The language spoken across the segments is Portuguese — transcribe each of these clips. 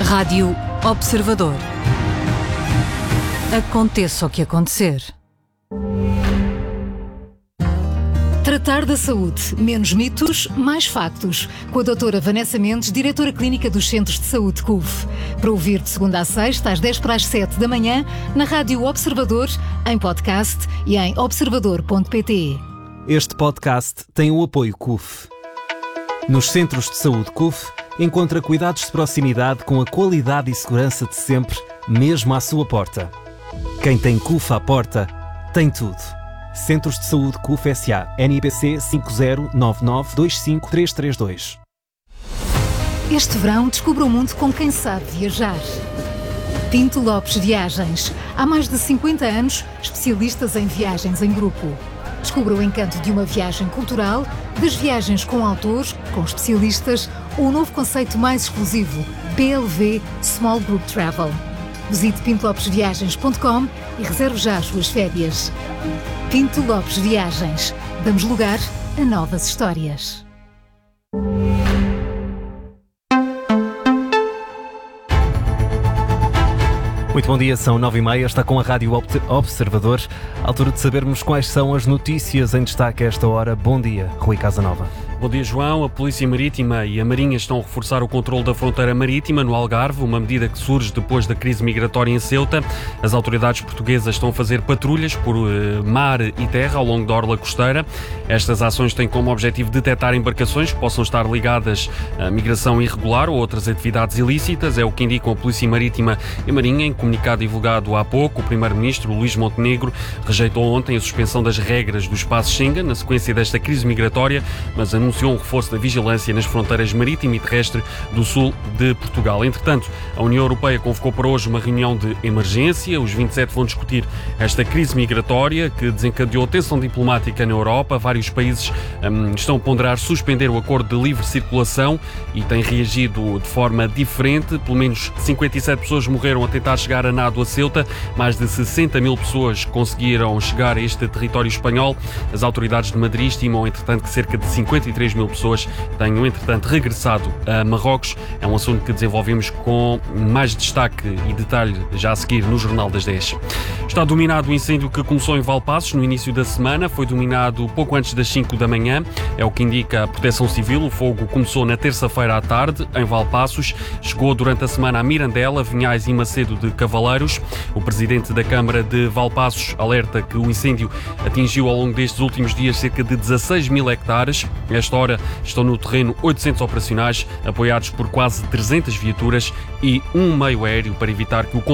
Rádio Observador. Aconteça o que acontecer. Tratar da saúde. Menos mitos, mais factos. Com a doutora Vanessa Mendes, diretora clínica dos Centros de Saúde CUF. Para ouvir de segunda a sexta, às 10:07 da manhã, na Rádio Observador, em podcast e em observador.pt. Este podcast tem o apoio CUF. Nos Centros de Saúde CUF, encontra cuidados de proximidade com a qualidade e segurança de sempre, mesmo à sua porta. Quem tem CUF à porta, tem tudo. Centros de Saúde CUF S.A. NIPC 509925332. Este verão, descubra o mundo com quem sabe viajar. Pinto Lopes Viagens. Há mais de 50 anos, especialistas em viagens em grupo. Descubra o encanto de uma viagem cultural, das viagens com autores, com especialistas, ou o novo conceito mais exclusivo, PLV Small Group Travel. Visite pintolopesviagens.com e reserve já as suas férias. Pinto Lopes Viagens. Damos lugar a novas histórias. Muito bom dia, são 9h30, está com a Rádio Observador. Altura de sabermos quais são as notícias em destaque a esta hora. Bom dia, Rui Casanova. Bom dia, João. A Polícia Marítima e a Marinha estão a reforçar o controle da fronteira marítima no Algarve, uma medida que surge depois da crise migratória em Ceuta. As autoridades portuguesas estão a fazer patrulhas por mar e terra ao longo da orla costeira. Estas ações têm como objetivo detectar embarcações que possam estar ligadas à migração irregular ou outras atividades ilícitas. É o que indicam a Polícia Marítima e a Marinha. Em comunicado divulgado há pouco, o primeiro-ministro Luís Montenegro rejeitou ontem a suspensão das regras do espaço Schengen na sequência desta crise migratória, mas anunciou um reforço da vigilância nas fronteiras marítima e terrestre do sul de Portugal. Entretanto, a União Europeia convocou para hoje uma reunião de emergência. Os 27 vão discutir esta crise migratória que desencadeou tensão diplomática na Europa. Vários países estão a ponderar suspender o acordo de livre circulação e têm reagido de forma diferente. Pelo menos 57 pessoas morreram a tentar chegar a nado a Ceuta. Mais de 60 mil pessoas conseguiram chegar a este território espanhol. As autoridades de Madrid estimam, entretanto, que cerca de 53 mil pessoas tenham, entretanto, regressado a Marrocos. É um assunto que desenvolvemos com mais destaque e detalhe já a seguir no Jornal das 10. Está dominado o incêndio que começou em Valpaços no início da semana. Foi dominado pouco antes das 5 da manhã. É o que indica a Proteção Civil. O fogo começou na terça-feira à tarde, em Valpaços. Chegou durante a semana a Mirandela, Vinhais e Macedo de Cavaleiros. O presidente da Câmara de Valpaços alerta que o incêndio atingiu ao longo destes últimos dias cerca de 16 mil hectares. Esta hora estão no terreno 800 operacionais, apoiados por quase 300 viaturas e um meio aéreo para evitar que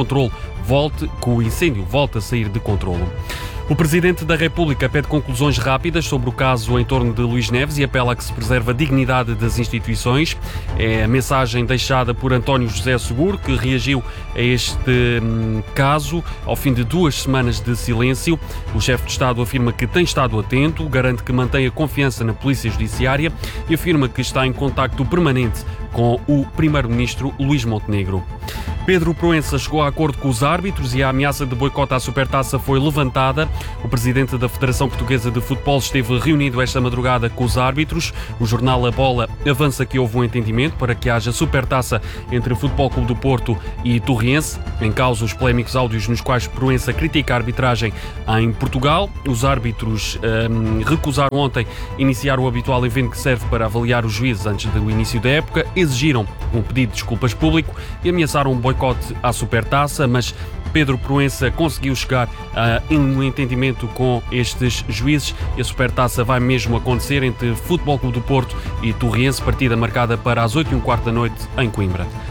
o incêndio volte a sair de controlo. O Presidente da República pede conclusões rápidas sobre o caso em torno de Luís Neves e apela a que se preserve a dignidade das instituições. É a mensagem deixada por António José Seguro, que reagiu a este caso ao fim de 2 semanas de silêncio. O chefe de Estado afirma que tem estado atento, garante que mantém a confiança na Polícia Judiciária e afirma que está em contacto permanente com o Primeiro-Ministro Luís Montenegro. Pedro Proença chegou a acordo com os árbitros e a ameaça de boicote à Supertaça foi levantada. O presidente da Federação Portuguesa de Futebol esteve reunido esta madrugada com os árbitros. O jornal A Bola avança que houve um entendimento para que haja Supertaça entre o Futebol Clube do Porto e Torriense. Em causa os polémicos áudios nos quais Proença critica a arbitragem em Portugal. Os árbitros recusaram ontem iniciar o habitual evento que serve para avaliar os juízes antes do início da época, exigiram um pedido de desculpas público e ameaçaram um boicote à Supertaça, mas Pedro Proença conseguiu chegar a um entendimento com estes juízes e a Supertaça vai mesmo acontecer entre Futebol Clube do Porto e Torriense, partida marcada para as 8h15 da noite em Coimbra.